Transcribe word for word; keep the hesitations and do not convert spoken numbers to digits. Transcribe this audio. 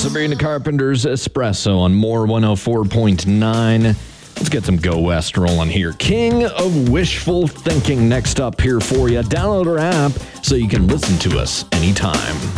Sabrina Carpenter's Espresso on More one oh four point nine. Let's get some Go West rolling here. King of Wishful Thinking next up here for you. Download our app so you can listen to us anytime.